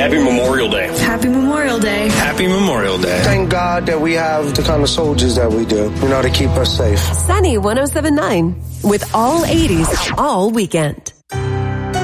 Happy Memorial Day. Happy Memorial Day. Happy Memorial Day. Thank God that we have the kind of soldiers that we do, to keep us safe. Sunny 107.9 with all 80s all weekend.